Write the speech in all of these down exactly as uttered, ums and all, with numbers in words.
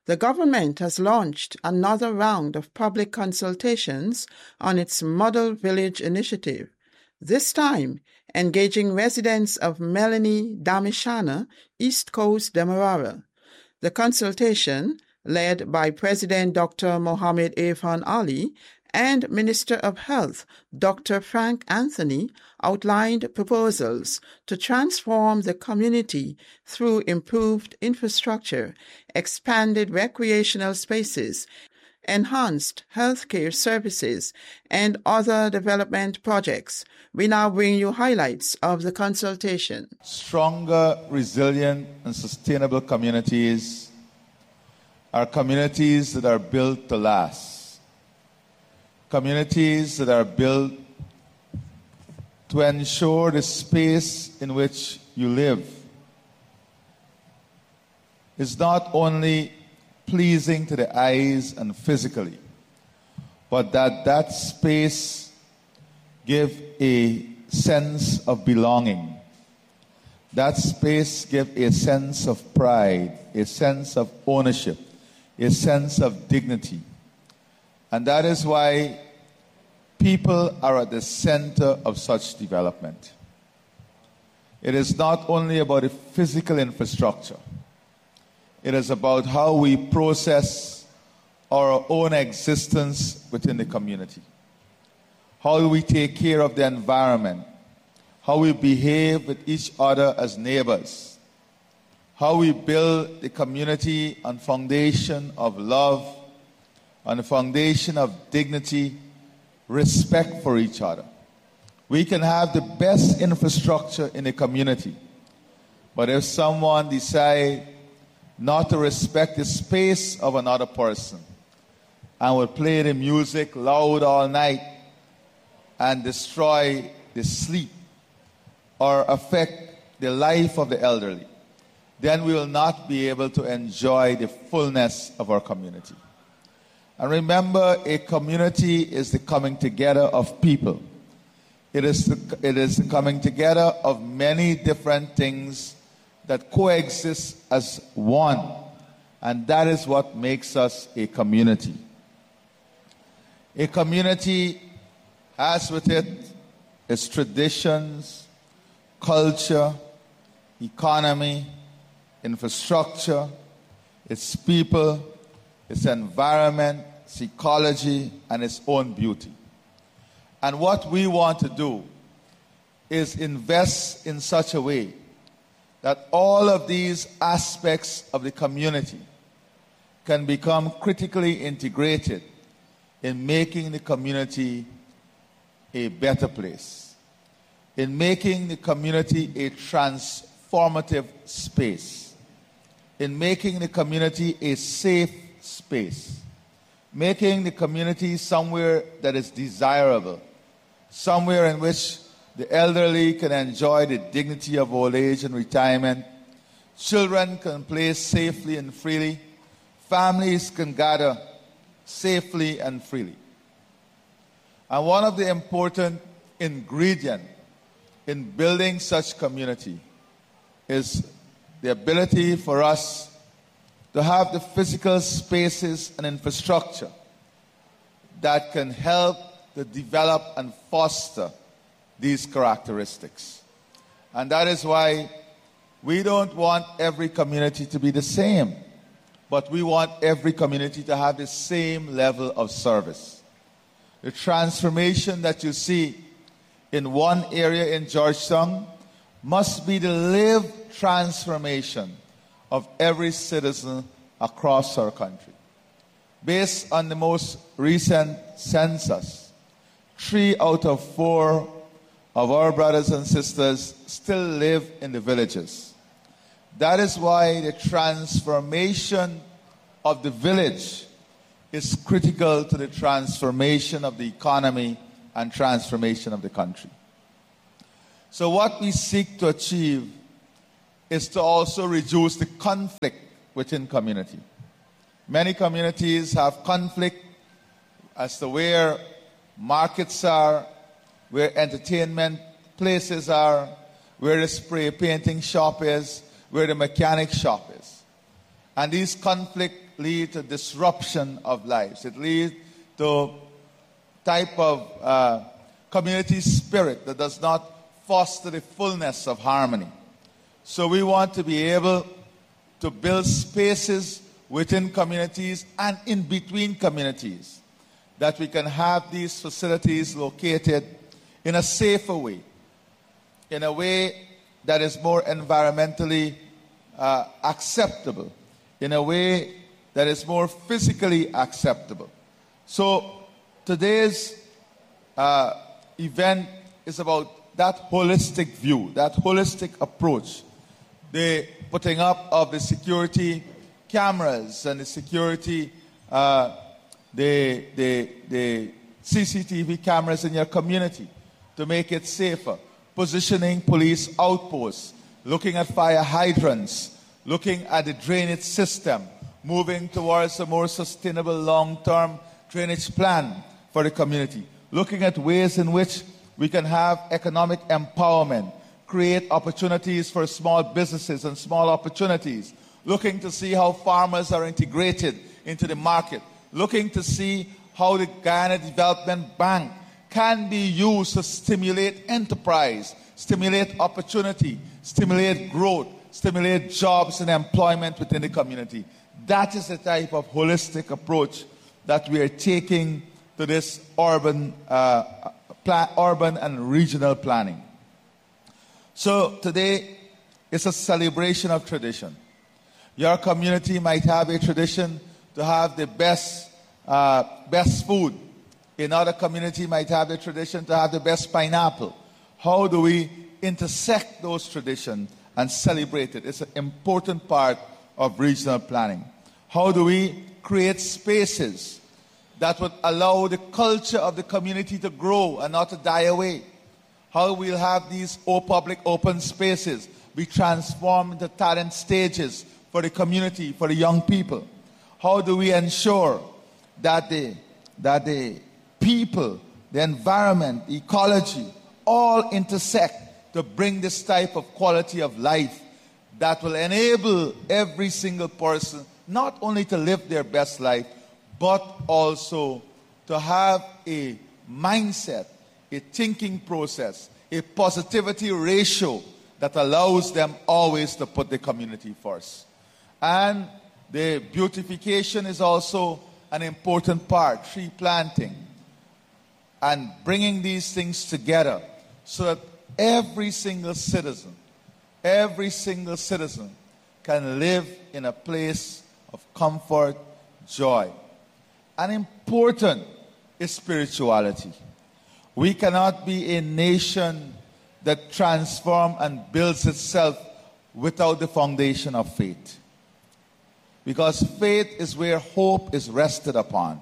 The government has launched another round of public consultations on its Model Village initiative, this time engaging residents of Melanie Damishana, East Coast Demerara. The consultation, led by President Doctor Mohammed Irfan Ali and Minister of Health Doctor Frank Anthony, outlined proposals to transform the community through improved infrastructure, expanded recreational spaces, enhanced healthcare services, and other development projects. We now bring you highlights of the consultation. Stronger, resilient, and sustainable communities are communities that are built to last. Communities that are built to ensure the space in which you live is not only pleasing to the eyes and physically, but that that space give a sense of belonging. That space give a sense of pride, a sense of ownership, a sense of dignity. And that is why people are at the center of such development. It is not only about the physical infrastructure. It is about how we process our own existence within the community. How we take care of the environment. How we behave with each other as neighbors. How we build the community on foundation of love, on the foundation of dignity, respect for each other. We can have the best infrastructure in a community, but if someone decides not to respect the space of another person and will play the music loud all night and destroy the sleep or affect the life of the elderly, then we will not be able to enjoy the fullness of our community. And remember, a community is the coming together of people. It is the, it is the coming together of many different things that coexist as one. And that is what makes us a community. A community has with it its traditions, culture, economy, infrastructure, its people, its environment, its ecology, and its own beauty. And what we want to do is invest in such a way that all of these aspects of the community can become critically integrated in making the community a better place, in making the community a transformative space, in making the community a safe space, making the community somewhere that is desirable, somewhere in which the elderly can enjoy the dignity of old age and retirement, children can play safely and freely, families can gather safely and freely. And one of the important ingredients in building such community is the ability for us to have the physical spaces and infrastructure that can help to develop and foster these characteristics. And that is why we don't want every community to be the same, but we want every community to have the same level of service. The transformation that you see in one area in Georgetown must be the lived transformation of every citizen across our country. Based on the most recent census, three out of four of our brothers and sisters still live in the villages. That is why the transformation of the village is critical to the transformation of the economy and transformation of the country. So what we seek to achieve is to also reduce the conflict within community. Many communities have conflict as to where markets are, where entertainment places are, where the spray painting shop is, where the mechanic shop is. And these conflicts lead to disruption of lives. It leads to type of uh, community spirit that does not foster the fullness of harmony. So we want to be able to build spaces within communities and in between communities, that we can have these facilities located in a safer way, in a way that is more environmentally uh, acceptable, in a way that is more physically acceptable. So today's uh, event is about that holistic view, that holistic approach. The putting up of the security cameras and the security, uh, the, the, the C C T V cameras in your community to make it safer. Positioning police outposts, looking at fire hydrants, looking at the drainage system, moving towards a more sustainable long-term drainage plan for the community, looking at ways in which we can have economic empowerment, create opportunities for small businesses and small opportunities, looking to see how farmers are integrated into the market, looking to see how the Guyana Development Bank can be used to stimulate enterprise, stimulate opportunity, stimulate growth, stimulate jobs and employment within the community. That is the type of holistic approach that we are taking to this urban, uh, plan, urban and regional planning. So today is a celebration of tradition. Your community might have a tradition to have the best, uh, best food. Another community might have the tradition to have the best pineapple. How do we intersect those traditions and celebrate it? It's an important part of regional planning. How do we create spaces that would allow the culture of the community to grow and not to die away? How we'll have these public open spaces be transformed into talent stages for the community, for the young people? How do we ensure that the, that the people, the environment, the ecology, all intersect to bring this type of quality of life that will enable every single person not only to live their best life, but also to have a mindset, a thinking process, a positivity ratio that allows them always to put the community first. And the beautification is also an important part, tree planting, and bringing these things together so that every single citizen, every single citizen can live in a place of comfort, joy. And important is spirituality. We cannot be a nation that transforms and builds itself without the foundation of faith. Because faith is where hope is rested upon.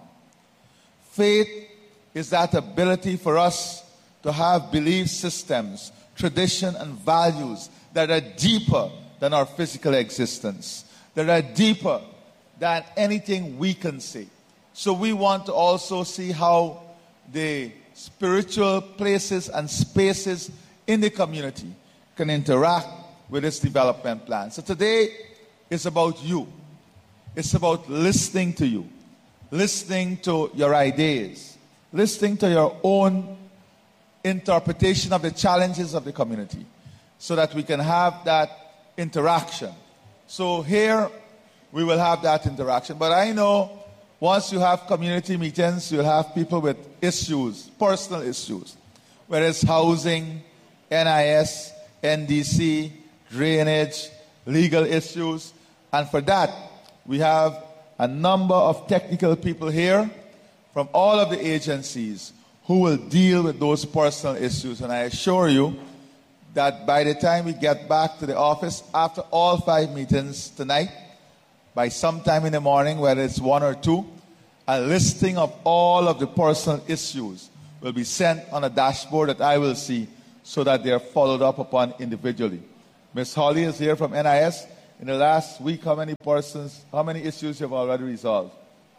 Faith is that ability for us to have belief systems, tradition, and values that are deeper than our physical existence, that are deeper than anything we can see. So we want to also see how the spiritual places and spaces in the community can interact with this development plan. So today is about you. It's about listening to you, listening to your ideas, listening to your own interpretation of the challenges of the community so that we can have that interaction. So here we will have that interaction. But I know once you have community meetings, you'll have people with issues, personal issues, whether it's housing, N I S, N D C, drainage, legal issues. And for that, we have a number of technical people here from all of the agencies who will deal with those personal issues. And I assure you that by the time we get back to the office, after all five meetings tonight, by sometime in the morning, whether it's one or two, a listing of all of the personal issues will be sent on a dashboard that I will see so that they are followed up upon individually. Miz Holly is here from N I S. In the last week, how many persons, how many issues you have already resolved?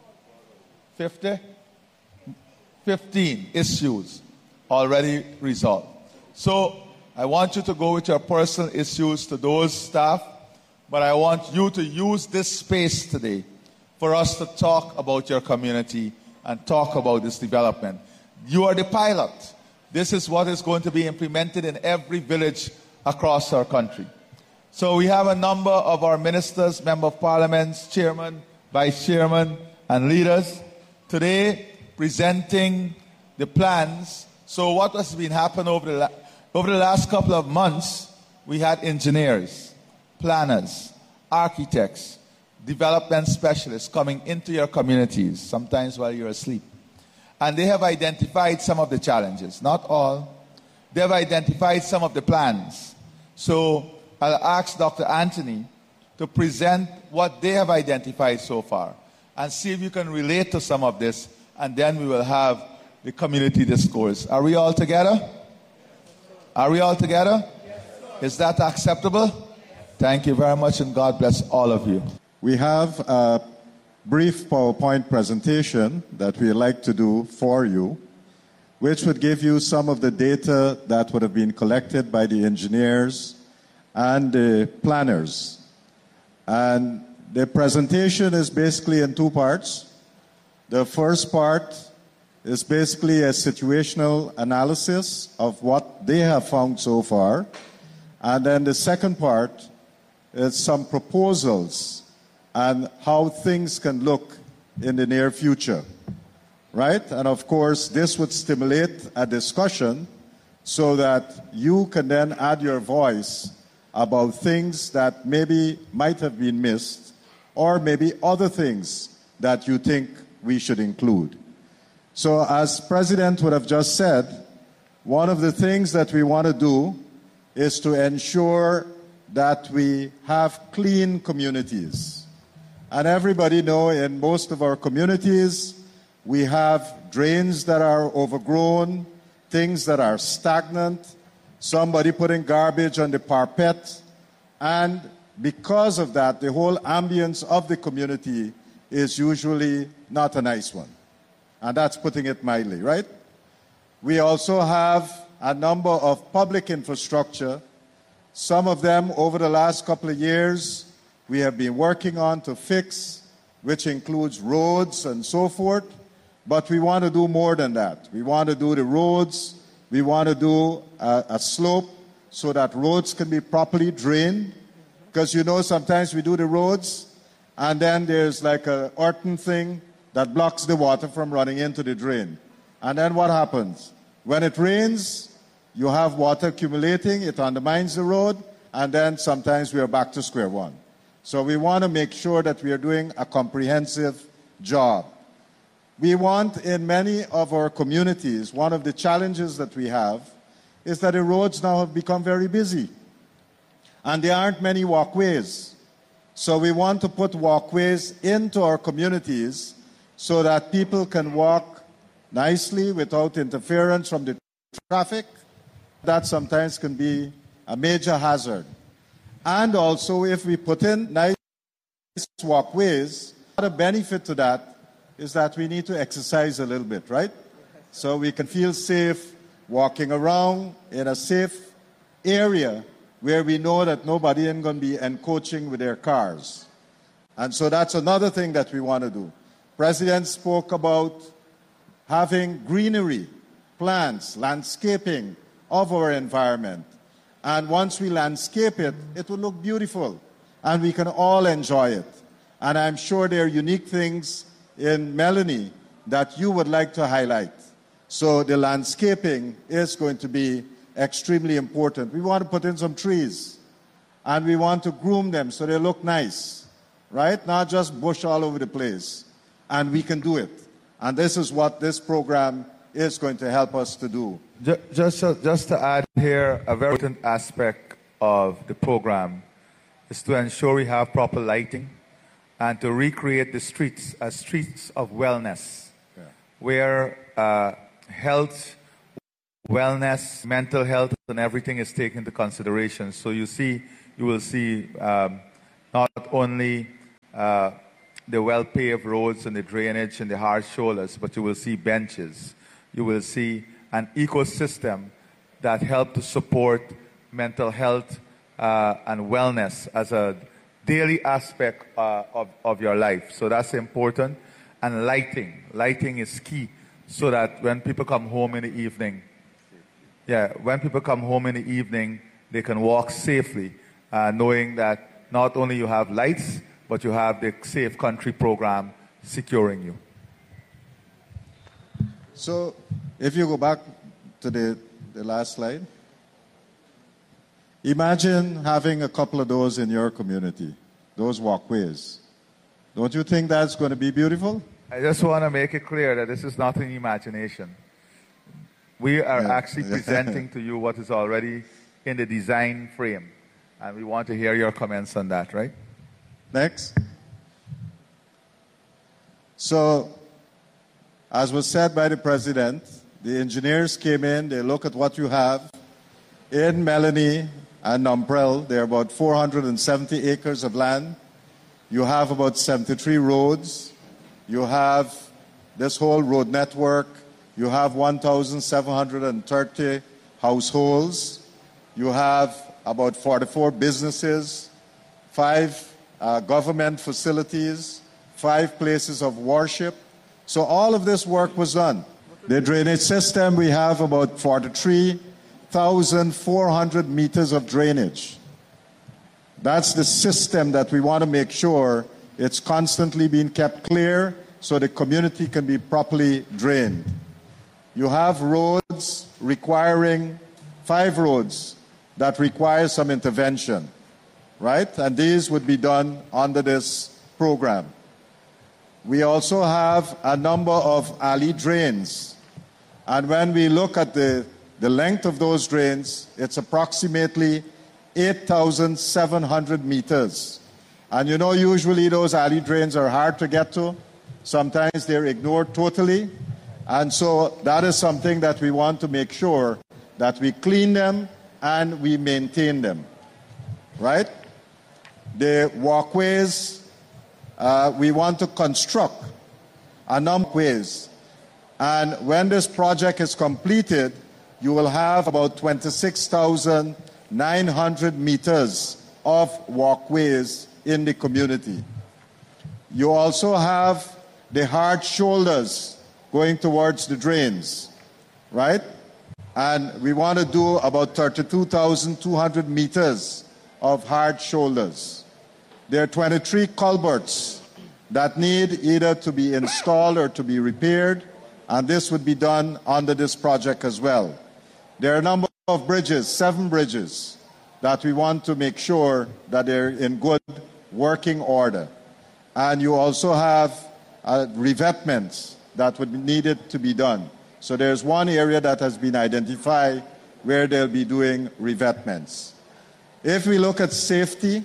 fifty? fifteen issues already resolved. So I want you to go with your personal issues to those staff, but I want you to use this space today for us to talk about your community and talk about this development. You are the pilot. This is what is going to be implemented in every village across our country. So we have a number of our ministers, member of parliaments, chairman, vice chairman, and leaders today presenting the plans. So what has been happening over the, la- over the last couple of months, we had engineers, planners, architects, development specialists coming into your communities, sometimes while you're asleep. And they have identified some of the challenges, not all. They have identified some of the plans. So I'll ask Doctor Anthony to present what they have identified so far and see if you can relate to some of this, and then we will have the community discourse. Are we all together? Are we all together? Is that acceptable? Thank you very much, and God bless all of you. We have a brief PowerPoint presentation that we like to do for you, which would give you some of the data that would have been collected by the engineers and the planners. And the presentation is basically in two parts. The first part is basically a situational analysis of what they have found so far. And then the second part is some proposals and how things can look in the near future, right? And of course, this would stimulate a discussion so that you can then add your voice about things that maybe might have been missed, or maybe other things that you think we should include. So as President would have just said, one of the things that we want to do is to ensure that we have clean communities. And everybody know in most of our communities, we have drains that are overgrown, things that are stagnant, somebody putting garbage on the parapet. And because of that, the whole ambience of the community is usually not a nice one. And that's putting it mildly, right? We also have a number of public infrastructure. Some of them over the last couple of years we have been working on to fix, which includes roads and so forth. But we want to do more than that. We want to do the roads. We want to do a, a slope so that roads can be properly drained. Because you know sometimes we do the roads and then there's like a earthen thing that blocks the water from running into the drain. And then what happens? When it rains, you have water accumulating, it undermines the road, and then sometimes we are back to square one. So we want to make sure that we are doing a comprehensive job. We want in many of our communities, one of the challenges that we have is that the roads now have become very busy. And there aren't many walkways. So we want to put walkways into our communities so that people can walk nicely without interference from the traffic. That sometimes can be a major hazard. And also, if we put in nice walkways, the benefit to that is that we need to exercise a little bit, right? So we can feel safe walking around in a safe area where we know that nobody is going to be encroaching with their cars. And so that's another thing that we want to do. President spoke about having greenery, plants, landscaping of our environment. And once we landscape it, it will look beautiful. And we can all enjoy it. And I'm sure there are unique things in Melanie that you would like to highlight. So the landscaping is going to be extremely important. We want to put in some trees. And we want to groom them so they look nice. Right? Not just bush all over the place. And we can do it. And this is what this program is going to help us to do. Just, just to add here, a very important aspect of the program is to ensure we have proper lighting and to recreate the streets as streets of wellness, yeah. where uh, health, wellness, mental health, and everything is taken into consideration. So you see, you will see um, not only uh, the well-paved roads and the drainage and the hard shoulders, but you will see benches. You will see an ecosystem that helps to support mental health uh, and wellness as a daily aspect uh, of, of your life. So that's important. And lighting. Lighting is key so that when people come home in the evening, yeah, when people come home in the evening, they can walk safely, uh, knowing that not only you have lights, but you have the Safe Country program securing you. So if you go back to the, the last slide, imagine having a couple of those in your community, those walkways. Don't you think that's going to be beautiful? I just want to make it clear that this is not an imagination. We are Yeah. actually presenting to you what is already in the design frame. And we want to hear your comments on that, right? Next. So, as was said by the President, the engineers came in, they look at what you have. In Melanie and Nomprel, there are about four hundred seventy acres of land. You have about seventy-three roads. You have this whole road network. You have one thousand seven hundred thirty households. You have about forty-four businesses, five uh, government facilities, five places of worship. So all of this work was done. The drainage system, we have about forty-three thousand four hundred meters of drainage. That's the system that we want to make sure it's constantly being kept clear so the community can be properly drained. You have roads requiring, five roads that require some intervention, right? And these would be done under this program. We also have a number of alley drains. And when we look at the, the length of those drains, it's approximately eight thousand seven hundred meters. And you know, usually those alley drains are hard to get to. Sometimes they're ignored totally. And so that is something that we want to make sure that we clean them and we maintain them, right? The walkways, uh, we want to construct a number of ways. And when this project is completed, you will have about twenty-six thousand nine hundred meters of walkways in the community. You also have the hard shoulders going towards the drains, right? And we want to do about thirty-two thousand two hundred meters of hard shoulders. There are twenty-three culverts that need either to be installed or to be repaired, and this would be done under this project as well. There are a number of bridges, seven bridges, that we want to make sure that they're in good working order. And you also have uh, revetments that would be needed to be done. So there's one area that has been identified where they'll be doing revetments. If we look at safety,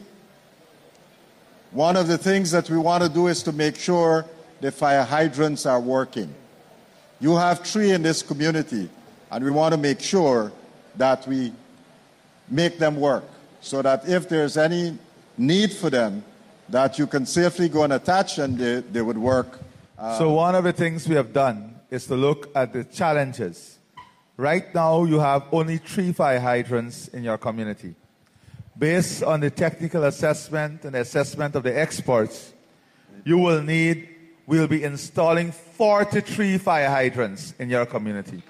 one of the things that we want to do is to make sure the fire hydrants are working. You have three in this community, and we want to make sure that we make them work so that if there's any need for them, that you can safely go and attach and they, they would work. Uh, So one of the things we have done is to look at the challenges. Right now, you have only three fire hydrants in your community. Based on the technical assessment and assessment of the experts, you will need, we'll be installing forty-three fire hydrants in your community.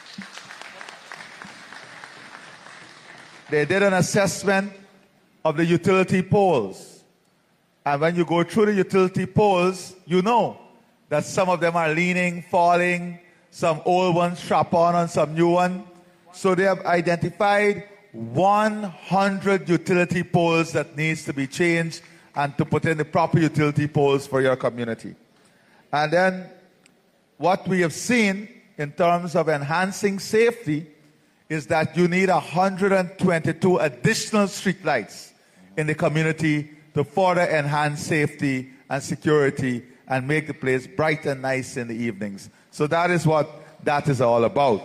They did an assessment of the utility poles. And when you go through the utility poles, you know that some of them are leaning, falling, some old ones strap on and some new one. So they have identified one hundred utility poles that needs to be changed and to put in the proper utility poles for your community. And then what we have seen in terms of enhancing safety is that you need one hundred twenty-two additional streetlights in the community to further enhance safety and security and make the place bright and nice in the evenings. So that is what that is all about.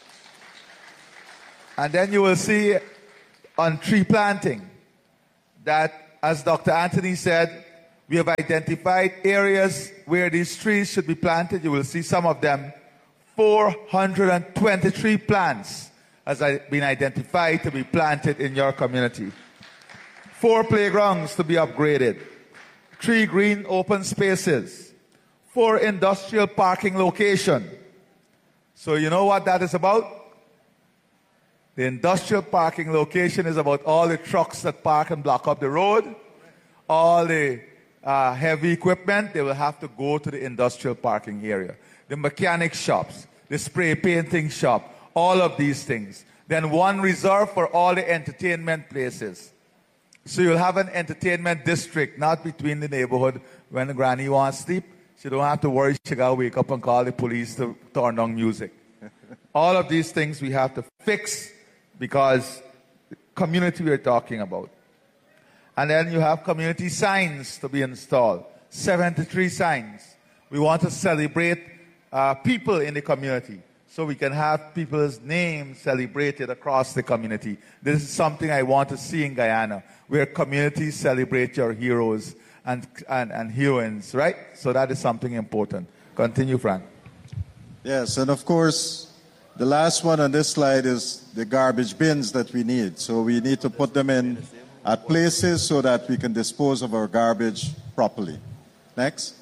And then you will see on tree planting that, as Doctor Anthony said, we have identified areas where these trees should be planted. You will see some of them. four hundred twenty-three plants has been identified to be planted in your community. four playgrounds to be upgraded, three green open spaces, four industrial parking locations. So you know what that is about? The industrial parking location is about all the trucks that park and block up the road, all the uh, heavy equipment, they will have to go to the industrial parking area. The mechanic shops, the spray painting shop, all of these things. Then one reserved for all the entertainment places. So you'll have an entertainment district, not between the neighborhood when the granny wants to sleep. She don't have to worry she got to wake up and call the police to turn down music. All of these things we have to fix because the community we're talking about. And then you have community signs to be installed. seventy-three signs. We want to celebrate uh, people in the community so we can have people's names celebrated across the community. This is something I want to see in Guyana, where communities celebrate your heroes and, and, and heroines, right? So that is something important. Continue, Frank. Yes, and of course, the last one on this slide is the garbage bins that we need. So we need to put them in at places so that we can dispose of our garbage properly. Next.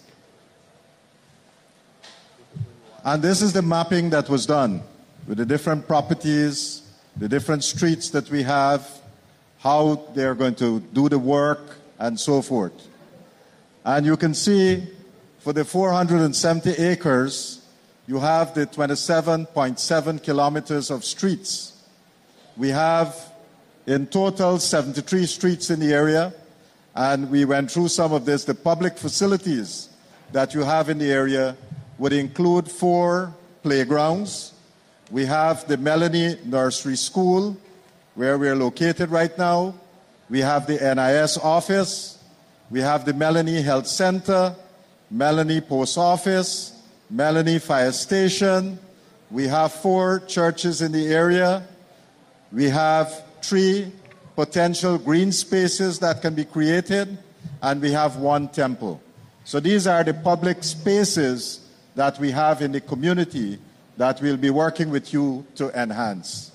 And this is the mapping that was done with the different properties, the different streets that we have, how they're going to do the work, and so forth. And you can see for the four hundred seventy acres, you have the twenty-seven point seven kilometers of streets. We have in total seventy-three streets in the area, and we went through some of this. The public facilities that you have in the area would include four playgrounds. We have the Melanie Nursery School, where we're located right now. We have the N I S office. We have the Melanie Health Center, Melanie Post Office, Melanie Fire Station. We have four churches in the area. We have three potential green spaces that can be created, and we have one temple. So these are the public spaces that we have in the community that we'll be working with you to enhance.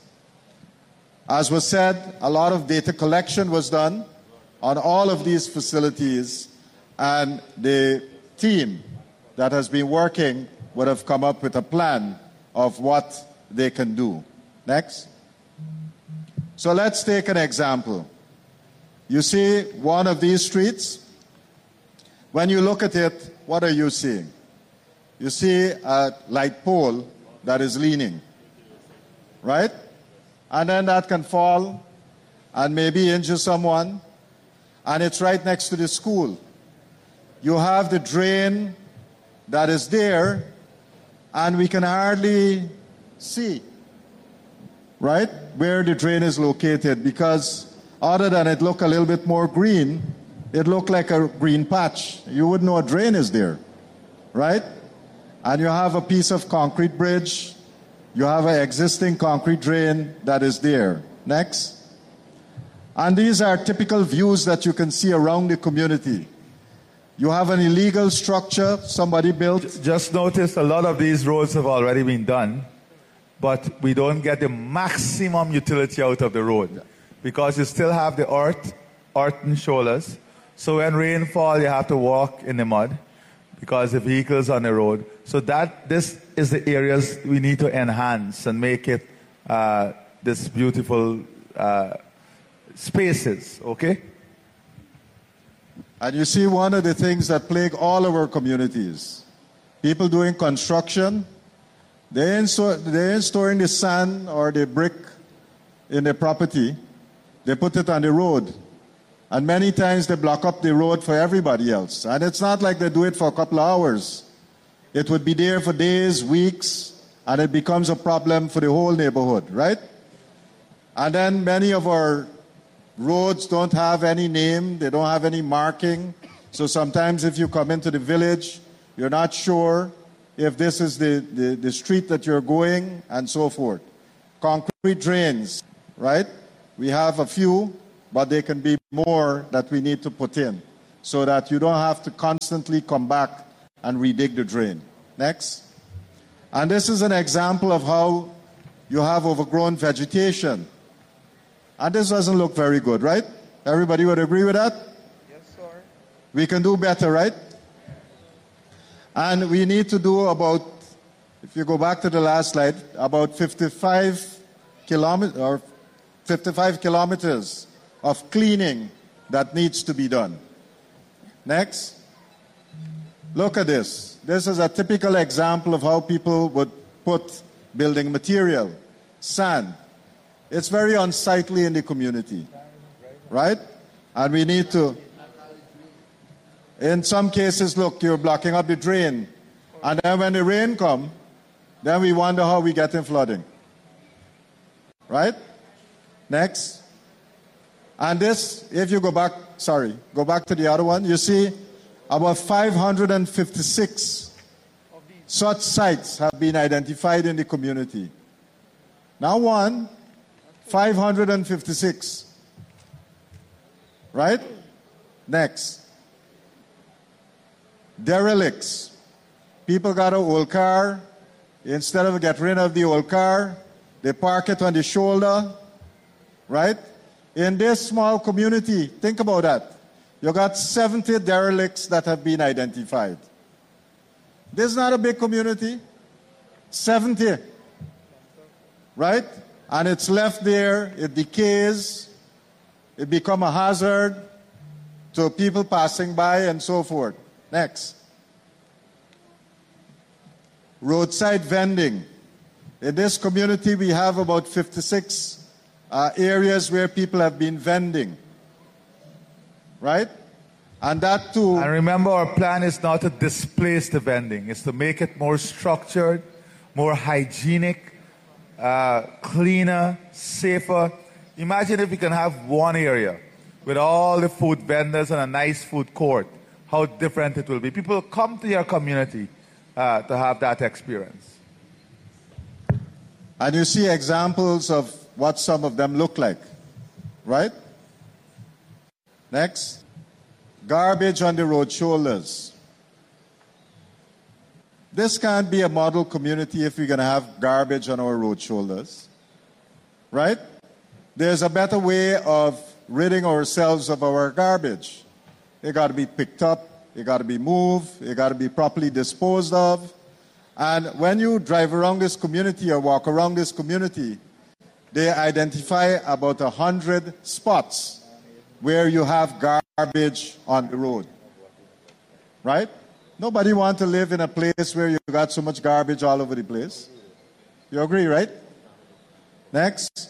As was said, a lot of data collection was done on all of these facilities, and the team that has been working would have come up with a plan of what they can do. Next. So let's take an example. You see one of these streets. When you look at it, what are you seeing? You see a light pole that is leaning, right? And then that can fall and maybe injure someone, and it's right next to the school. You have the drain that is there, and we can hardly see, right, where the drain is located, because other than it look a little bit more green, it look like a green patch. You wouldn't know a drain is there, right? And you have a piece of concrete bridge. You have an existing concrete drain that is there. Next. And these are typical views that you can see around the community. You have an illegal structure somebody built. Just notice a lot of these roads have already been done, but we don't get the maximum utility out of the road because you still have the earth, earthen shoulders. So when rainfall, you have to walk in the mud because the vehicles on the road. So that this is the areas we need to enhance and make it uh, this beautiful uh, spaces, okay? And you see one of the things that plague all of our communities. People doing construction, they ain't, so, they ain't storing the sand or the brick in the property. They put it on the road. And many times they block up the road for everybody else. And it's not like they do it for a couple of hours. It would be there for days, weeks, and it becomes a problem for the whole neighborhood, right? And then many of our roads don't have any name, they don't have any marking. So sometimes if you come into the village, you're not sure if this is the, the, the street that you're going, and so forth. Concrete drains, right? We have a few, but there can be more that we need to put in so that you don't have to constantly come back and redig the drain. Next. And this is an example of how you have overgrown vegetation. And this doesn't look very good, right? Everybody would agree with that? Yes, sir. We can do better, right? And we need to do about, if you go back to the last slide, about fifty-five kilometers or fifty-five kilometers of cleaning that needs to be done. Next. Look at this. This is a typical example of how people would put building material, sand. It's very unsightly in the community, right? And we need to, in some cases, look, you're blocking up the drain. And then when the rain comes, then we wonder how we get in flooding. Right? Next. And this, if you go back, sorry, go back to the other one, you see about five hundred fifty-six such sites have been identified in the community. Now one, five hundred fifty-six. Right? Next. Derelicts. People got an old car. Instead of get rid of the old car, they park it on the shoulder. Right? In this small community, think about that. You got seventy derelicts that have been identified. This is not a big community. seventy. Right? And it's left there, it decays, it becomes a hazard to people passing by and so forth. Next. Roadside vending. In this community, we have about fifty-six uh, areas where people have been vending. Right? And that too. And remember, our plan is not to displace the vending. It's to make it more structured, more hygienic, uh, cleaner, safer. Imagine if we can have one area with all the food vendors and a nice food court. How different it will be. People come to your community uh, to have that experience. And you see examples of what some of them look like. Right? Next. Garbage on the road shoulders. This can't be a model community if we're going to have garbage on our road shoulders. Right? There's a better way of ridding ourselves of our garbage. It got to be picked up, it got to be moved, it got to be properly disposed of. And when you drive around this community or walk around this community, they identify about a hundred spots where you have garbage on the road. Right? Nobody wants to live in a place where you got so much garbage all over the place. You agree, right? Next.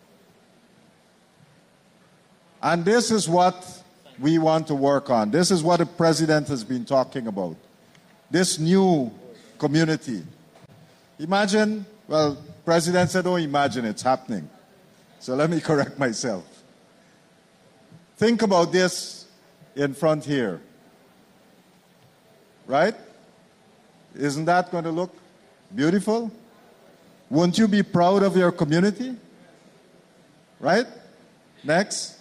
And this is what we want to work on. This is what the president has been talking about. This new community. Imagine, well, president said, oh, imagine, it's happening. So let me correct myself. Think about this in front here. Right? Isn't that going to look beautiful? Won't you be proud of your community? Right? Next.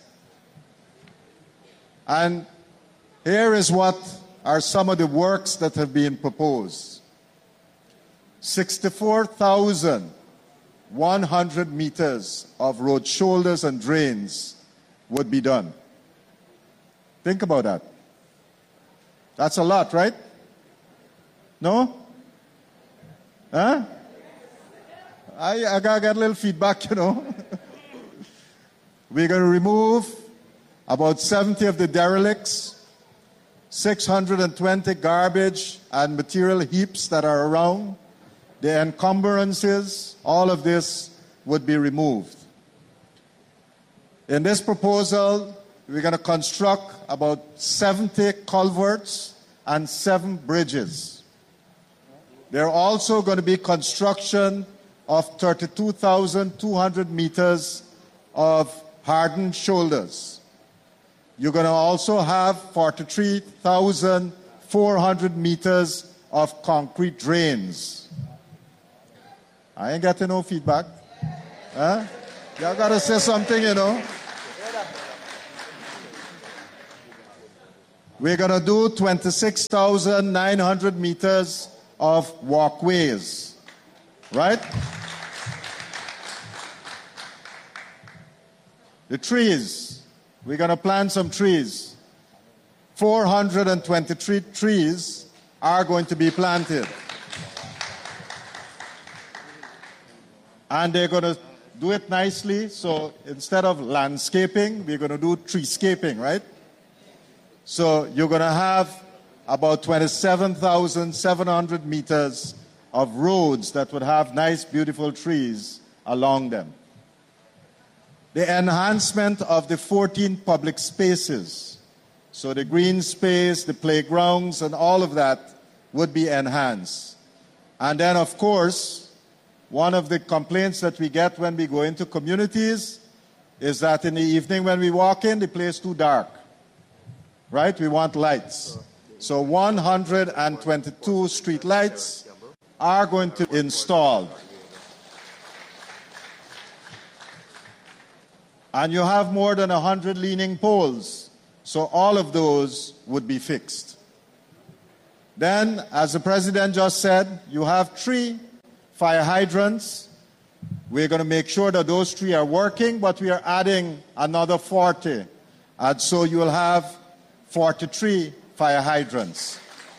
And here is what are some of the works that have been proposed. sixty-four thousand one hundred meters of road shoulders and drains would be done. Think about that. That's a lot, right? No? Huh? I, I gotta get a little feedback, you know. We're going to remove about seventy of the derelicts, six hundred twenty garbage and material heaps that are around. The encumbrances, all of this would be removed. In this proposal, we're going to construct about seventy culverts and seven bridges. There are also going to be construction of thirty-two thousand two hundred meters of hardened shoulders. You're going to also have forty-three thousand four hundred meters of concrete drains. I ain't getting no feedback. Huh? Y'all got to say something, you know. We're going to do twenty-six thousand nine hundred meters of walkways. Right? The trees. we're going to plant some trees. four hundred twenty-three trees are going to be planted. And they're going to do it nicely. So instead of landscaping, we're going to do treescaping, right? So you're going to have about twenty-seven thousand seven hundred meters of roads that would have nice, beautiful trees along them. The enhancement of the fourteen public spaces. So the green space, the playgrounds, and all of that would be enhanced. And then, of course, one of the complaints that we get when we go into communities is that in the evening when we walk in, the place is too dark. Right? We want lights. So one hundred twenty-two street lights are going to be installed. And you have more than one hundred leaning poles. So all of those would be fixed. Then, as the President just said, you have three fire hydrants. We're going to make sure that those three are working, but we are adding another forty. And so you will have forty-three fire hydrants.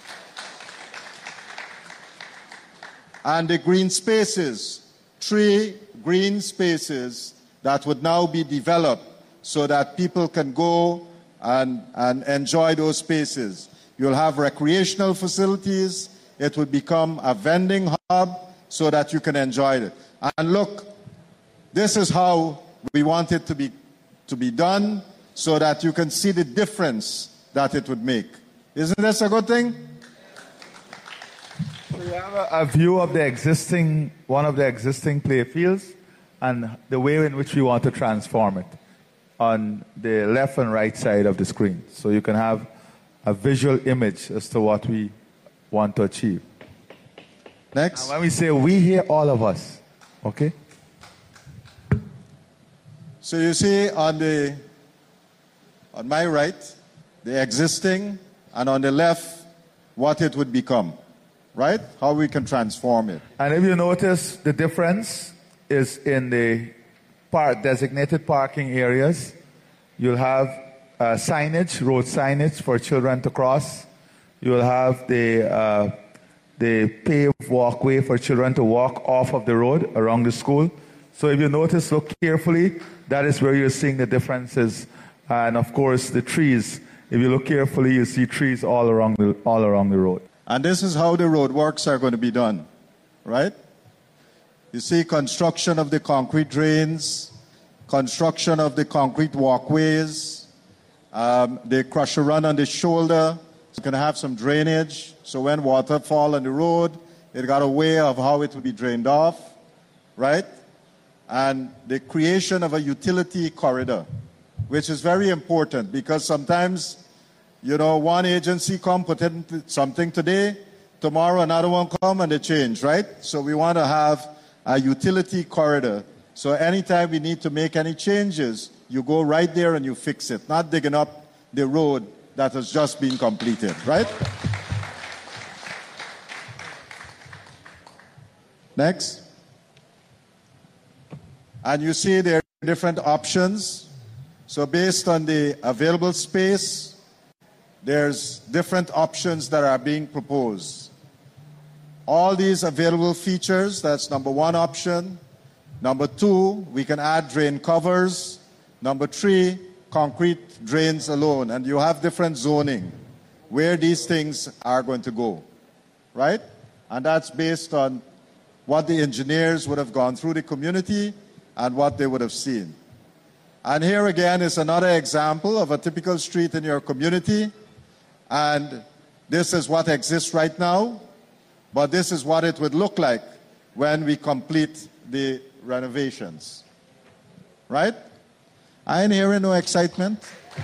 And the green spaces, three green spaces that would now be developed so that people can go and, and enjoy those spaces. You'll have recreational facilities. It would become a vending hub so that you can enjoy it. And look, this is how we want it to be, to be done so that you can see the difference that it would make. Isn't this a good thing? So you have a, a view of the existing, one of the existing play fields and the way in which we want to transform it on the left and right side of the screen. So you can have a visual image as to what we want to achieve. Next. And when we say we, here, all of us, okay? So you see on the, on my right, the existing, and on the left, what it would become, right? How we can transform it. And if you notice, the difference is in the park, designated parking areas. You'll have uh, signage, road signage for children to cross. You'll have the uh, the paved walkway for children to walk off of the road around the school. So if you notice, look carefully, that is where you're seeing the differences. And of course, the trees. If you look carefully, you see trees all around the, all around the road. And this is how the road works are going to be done, right? You see construction of the concrete drains, construction of the concrete walkways, um, the crusher run on the shoulder. It's going to have some drainage, so when water fall on the road, it got a way of how it will be drained off, right? And the creation of a utility corridor, which is very important because sometimes, you know, one agency come put in something today, tomorrow another one come and they change, right? So we want to have a utility corridor. So anytime we need to make any changes, you go right there and you fix it, not digging up the road that has just been completed, right? Next. And you see there are different options. So based on the available space, there's different options that are being proposed. All these available features, that's number one option. Number two, we can add drain covers. Number three, concrete drains alone. And you have different zoning where these things are going to go, right? And that's based on what the engineers would have gone through the community and what they would have seen. And here again is another example of a typical street in your community. And this is what exists right now, but this is what it would look like when we complete the renovations. Right? I ain't hearing no excitement.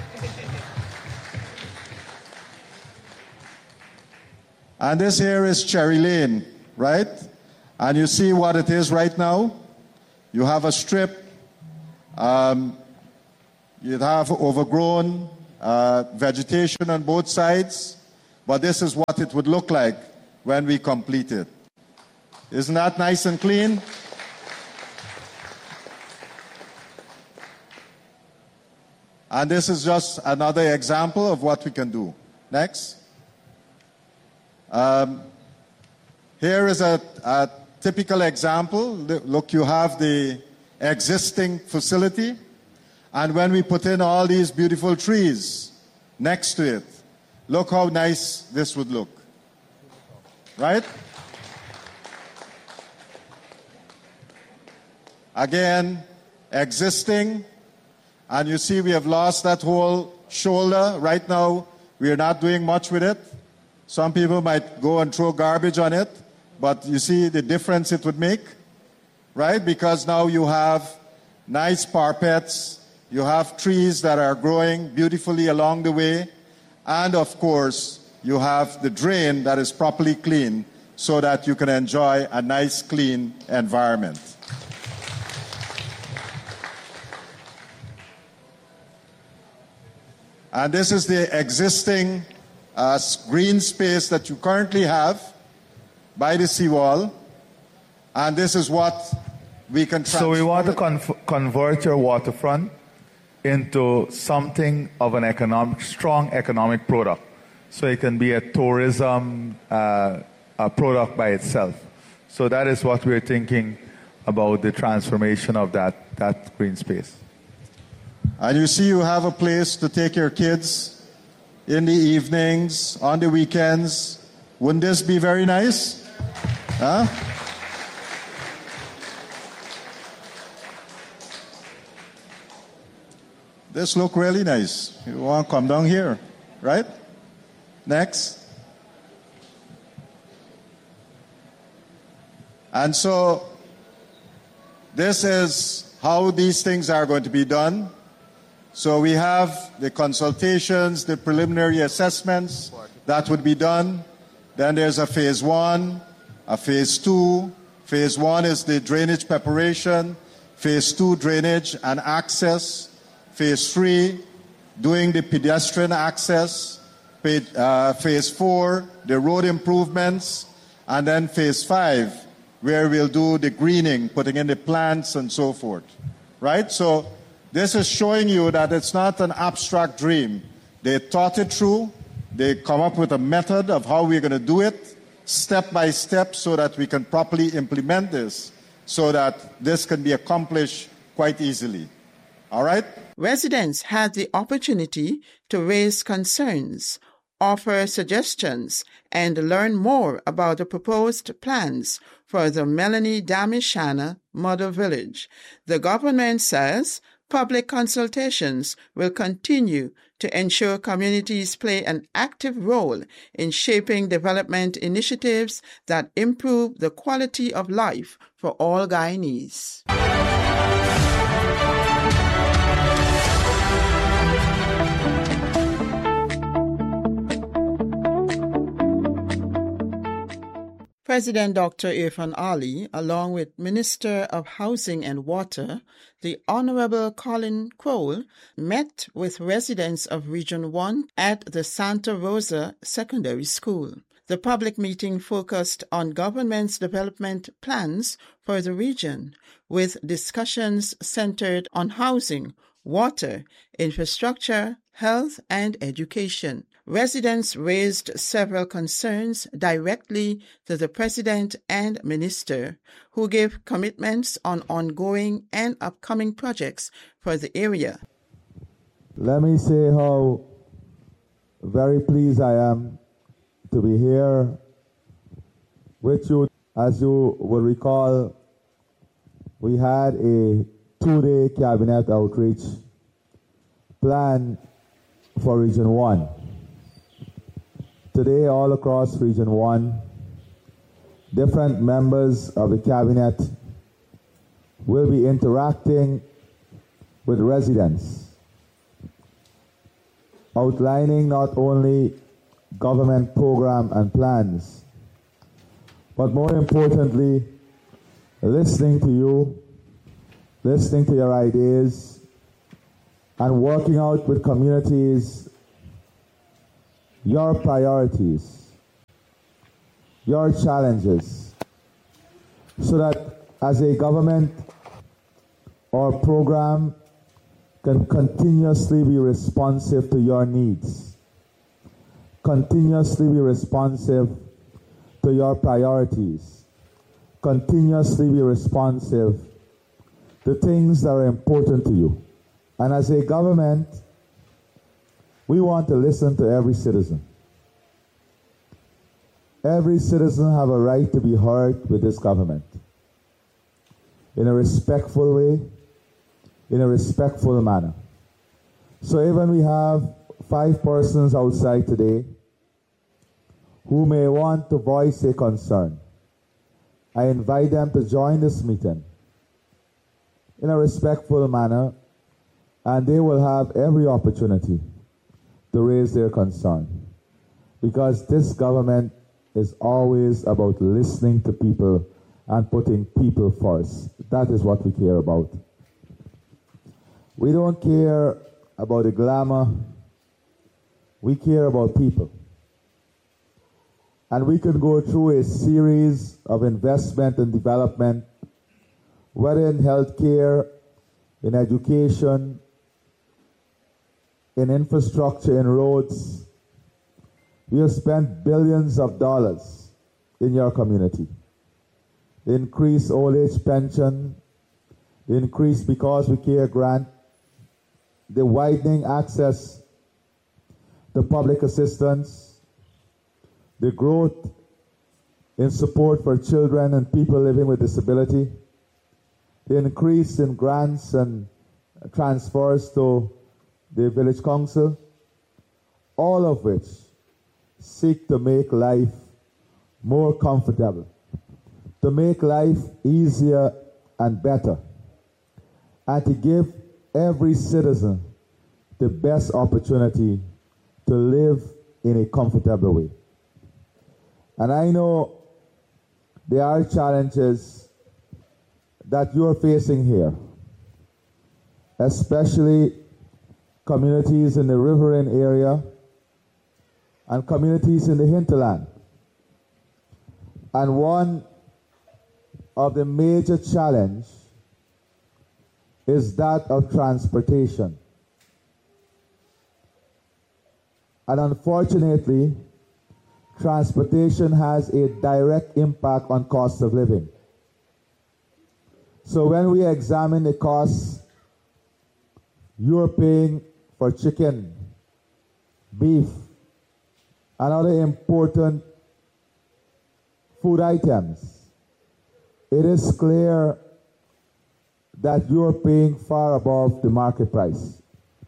And this here is Cherry Lane, right? And you see what it is right now. You have a strip. Um, you'd have overgrown uh, vegetation on both sides. But this is what it would look like when we complete it. Isn't that nice and clean? And this is just another example of what we can do. Next. Um, here is a, a typical example. Look, you have the existing facility, and when we put in all these beautiful trees next to it, look how nice this would look. Right? Again, existing, and you see we have lost that whole shoulder. Right now, we are not doing much with it. Some people might go and throw garbage on it, but you see the difference it would make, right? Because now you have nice parapets, you have trees that are growing beautifully along the way, and of course, you have the drain that is properly clean so that you can enjoy a nice, clean environment. And this is the existing uh, green space that you currently have by the seawall. And this is what we can transform. So we want to conf- convert your waterfront into something of an economic, strong economic product. So it can be a tourism uh, a product by itself. So that is what we're thinking about the transformation of that, that green space. And you see you have a place to take your kids in the evenings, on the weekends. Wouldn't this be very nice? Huh? This look really nice. You want to come down here, right? Next. And so this is how these things are going to be done. So we have the consultations, the preliminary assessments that would be done. Then there's a phase one, a phase two. Phase one is the drainage preparation. Phase two, drainage and access. Phase three, doing the pedestrian access. Phase four, the road improvements. And then phase five, where we'll do the greening, putting in the plants and so forth. Right? So this is showing you that it's not an abstract dream. They thought it through. They come up with a method of how we're going to do it, step by step, so that we can properly implement this, so that this can be accomplished quite easily. All right? Residents had the opportunity to raise concerns, offer suggestions, and learn more about the proposed plans for the Melanie Damishana Model Village. The government says public consultations will continue to ensure communities play an active role in shaping development initiatives that improve the quality of life for all Guyanese. President Doctor Irfan Ali, along with Minister of Housing and Water, the Honorable Colin Crowell, met with residents of Region one at the Santa Rosa Secondary School. The public meeting focused on government's development plans for the region, with discussions centered on housing, water, infrastructure, health, and education. Residents raised several concerns directly to the President and Minister, who gave commitments on ongoing and upcoming projects for the area. Let me say how very pleased I am to be here with you. As you will recall, we had a two-day cabinet outreach plan for Region one. Today, all across Region one, different members of the cabinet will be interacting with residents, outlining not only government program and plans, but more importantly, listening to you, listening to your ideas, and working out with communities your priorities, your challenges, so that as a government or program can continuously be responsive to your needs, continuously be responsive to your priorities, continuously be responsive to things that are important to you. And as a government, we want to listen to every citizen. Every citizen have a right to be heard with this government in a respectful way, in a respectful manner. So even we have five persons outside today who may want to voice a concern, I invite them to join this meeting in a respectful manner, and they will have every opportunity to raise their concern, because this government is always about listening to people and putting people first. That is what we care about. We don't care about the glamour. We care about people. And we can go through a series of investment and development, whether in healthcare, in education, in infrastructure, in roads. We have spent billions of dollars in your community. The increased old age pension, the increased Because We Care grant, the widening access to public assistance, the growth in support for children and people living with disability, the increase in grants and transfers to the village council, all of which seek to make life more comfortable, to make life easier and better, and to give every citizen the best opportunity to live in a comfortable way. And I know there are challenges that you're facing here, especially communities in the riverine area and communities in the hinterland. And one of the major challenges is that of transportation. And unfortunately, transportation has a direct impact on cost of living. So when we examine the costs you're paying for chicken, beef, and other important food items, it is clear that you're paying far above the market price.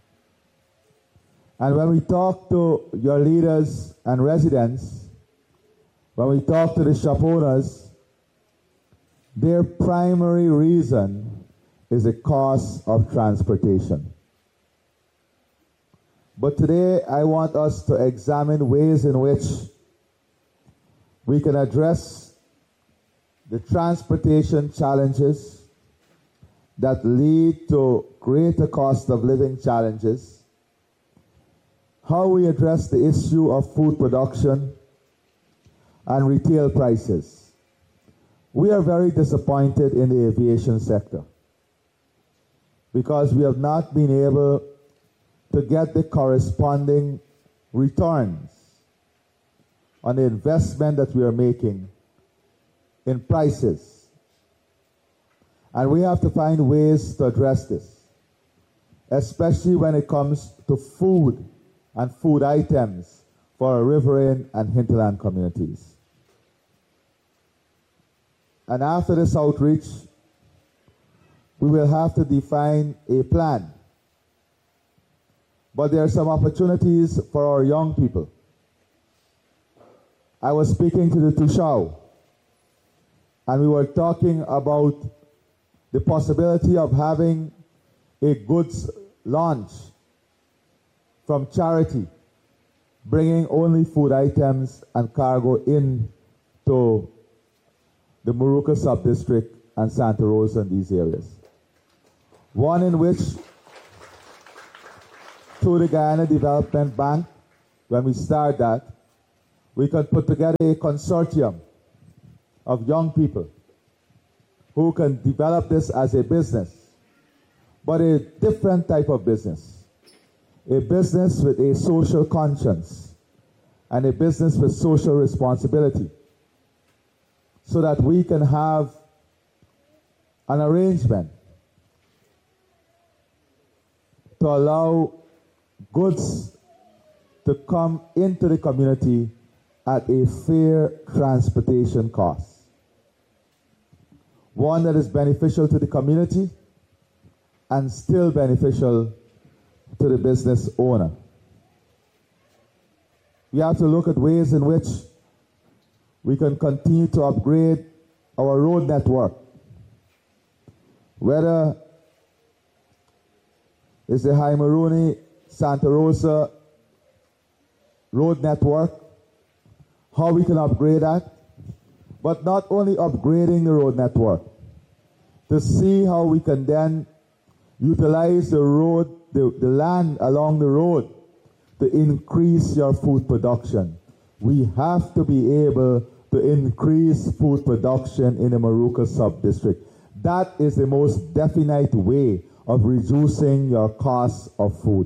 And when we talk to your leaders and residents, when we talk to the shop owners, their primary reason is the cost of transportation. But today I want us to examine ways in which we can address the transportation challenges that lead to greater cost of living challenges, how we address the issue of food production and retail prices. We are very disappointed in the aviation sector because we have not been able to get the corresponding returns on the investment that we are making in prices. And we have to find ways to address this, especially when it comes to food and food items for our riverine and hinterland communities. And after this outreach, we will have to define a plan. But there are some opportunities for our young people. I was speaking to the Tushao, and we were talking about the possibility of having a goods launch from charity, bringing only food items and cargo in to the Moruca Sub-District and Santa Rosa and these areas. One in which, through the Guyana Development Bank, when we start that, we can put together a consortium of young people who can develop this as a business, but a different type of business. A business with a social conscience and a business with social responsibility, so that we can have an arrangement to allow goods to come into the community at a fair transportation cost. One that is beneficial to the community and still beneficial to the business owner. We have to look at ways in which we can continue to upgrade our road network, whether it's the Jaime Rooney Santa Rosa road network, how we can upgrade that, but not only upgrading the road network, to see how we can then utilize the road, the, the land along the road to increase your food production. We have to be able to increase food production in the Moruca sub-district. That is the most definite way of reducing your cost of food.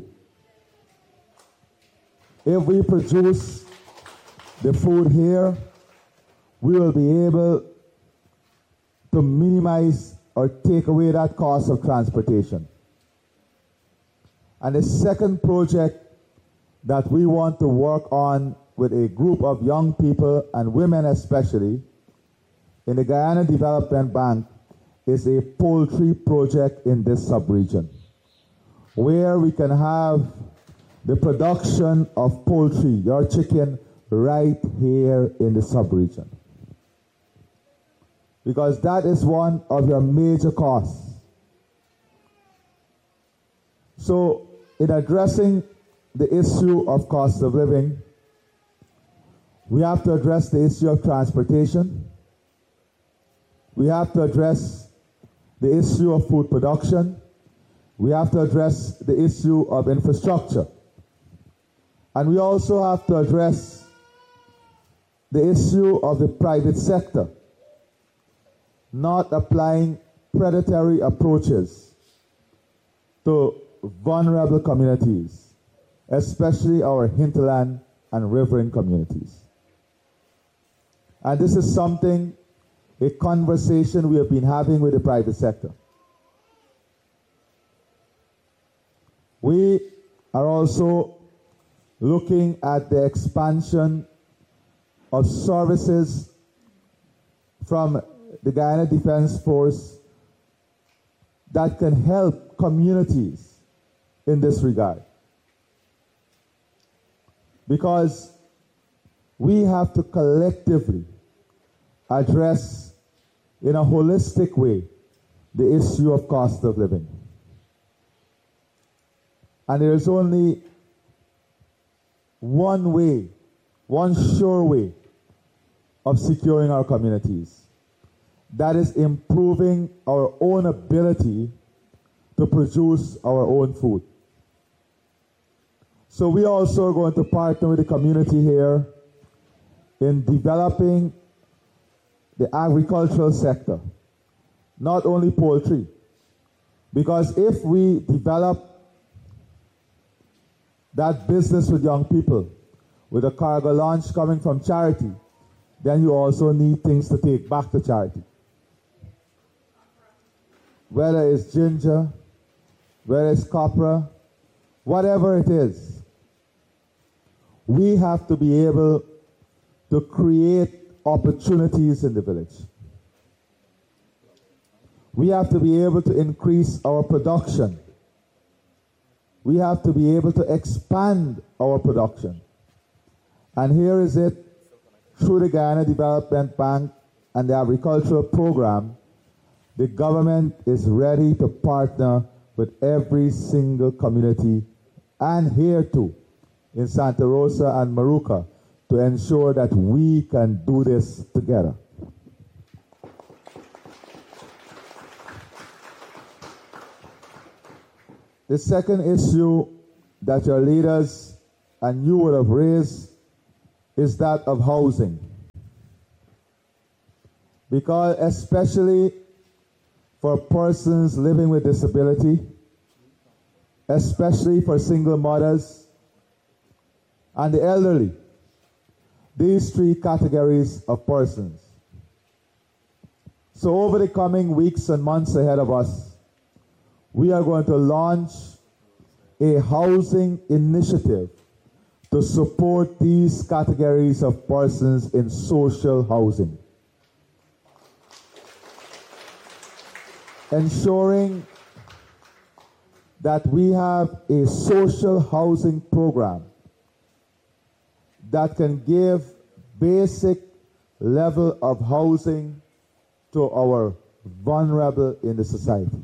If we produce the food here, we will be able to minimize or take away that cost of transportation. And the second project that we want to work on with a group of young people and women especially in the Guyana Development Bank is a poultry project in this sub-region, where we can have the production of poultry, your chicken, right here in the sub-region. Because that is one of your major costs. So, in addressing the issue of cost of living, we have to address the issue of transportation. We have to address the issue of food production. We have to address the issue of infrastructure. And we also have to address the issue of the private sector not applying predatory approaches to vulnerable communities, especially our hinterland and riverine communities. And this is something, a conversation we have been having with the private sector. We are also looking at the expansion of services from the Guyana Defense Force that can help communities in this regard. Because we have to collectively address in a holistic way the issue of cost of living. And there is only one way, one sure way of securing our communities. That is improving our own ability to produce our own food. So we also are going to partner with the community here in developing the agricultural sector, not only poultry. Because if we develop that business with young people, with a cargo launch coming from charity, then you also need things to take back to charity. Whether it's ginger, whether it's copra, whatever it is, we have to be able to create opportunities in the village. We have to be able to increase our production. We have to be able to expand our production. And here is it, through the Guyana Development Bank and the agricultural program, the government is ready to partner with every single community, and here too, in Santa Rosa and Moruca, to ensure that we can do this together. The second issue that your leaders and you would have raised is that of housing. Because especially for persons living with disability, especially for single mothers and the elderly. These three categories of persons. So over the coming weeks and months ahead of us, we are going to launch a housing initiative to support these categories of persons in social housing, ensuring that we have a social housing program that can give basic level of housing to our vulnerable in the society.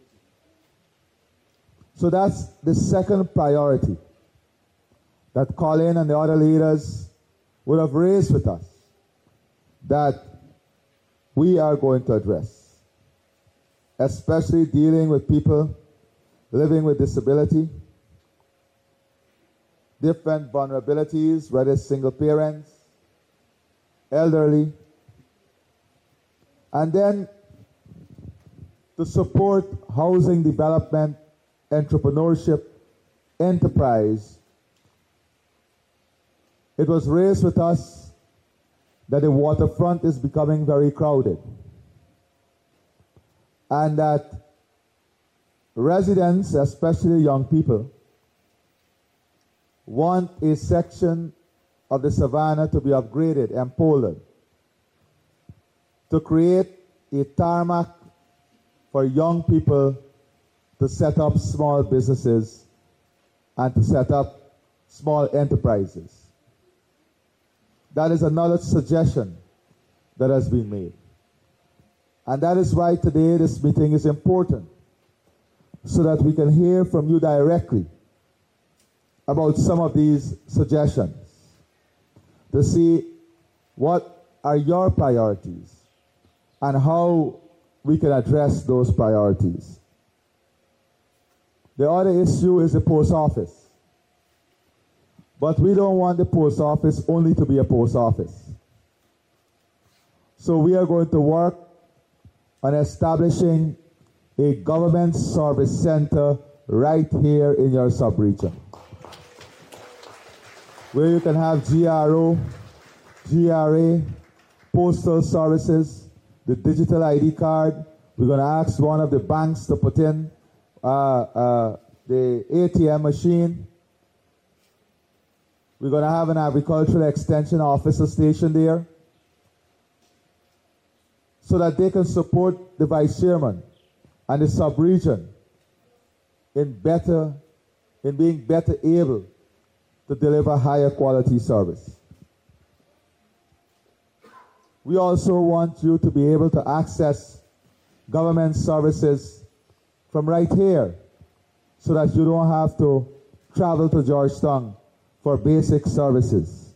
So that's the second priority that Colin and the other leaders would have raised with us that we are going to address, especially dealing with people living with disability, different vulnerabilities, whether it's single parents, elderly, and then to support housing development, entrepreneurship, enterprise. It was raised with us that the waterfront is becoming very crowded and that residents, especially young people, want a section of the savannah to be upgraded and poled to create a tarmac for young people to set up small businesses and to set up small enterprises. That is another suggestion that has been made. And that is why today this meeting is important, so that we can hear from you directly about some of these suggestions, to see what are your priorities and how we can address those priorities. The other issue is the post office. But we don't want the post office only to be a post office. So we are going to work on establishing a government service center right here in your sub-region, where you can have G R O, G R A, postal services, the digital I D card. We're going to ask one of the banks to put in uh, uh, the A T M machine. We're going to have an agricultural extension officer station there so that they can support the vice chairman and the sub-region in better, in being better able to deliver higher quality service. We also want you to be able to access government services from right here so that you don't have to travel to Georgetown for basic services.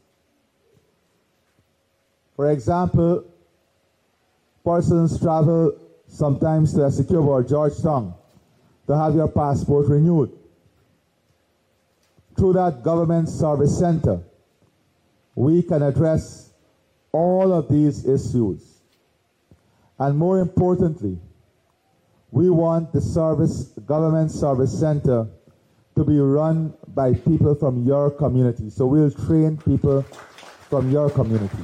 For example, persons travel sometimes to Essequibo or Georgetown to have your passport renewed. Through that government service center, we can address all of these issues. And more importantly, we want the service, the government service center to be run by people from your community. So we'll train people from your community.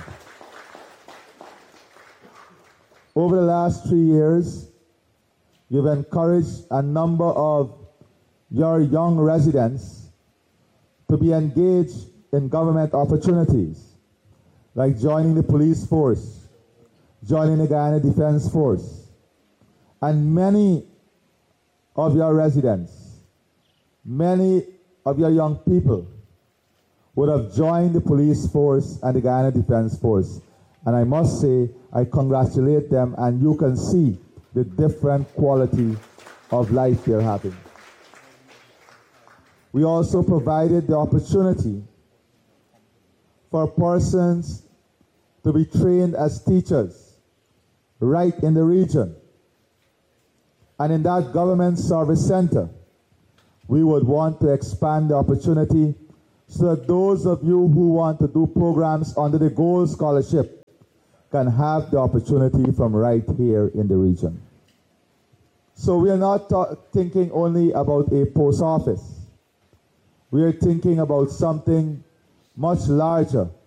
Over the last three years, you've encouraged a number of your young residents to be engaged in government opportunities, like joining the police force, joining the Guyana Defense Force. And many of your residents, many of your young people would have joined the police force and the Guyana Defense Force. And I must say, I congratulate them, and you can see the different quality of life they're having. We also provided the opportunity for persons to be trained as teachers right in the region. And in that government service center, we would want to expand the opportunity so that those of you who want to do programs under the Gold Scholarship can have the opportunity from right here in the region. So we are not ta- thinking only about a post office. We are thinking about something much larger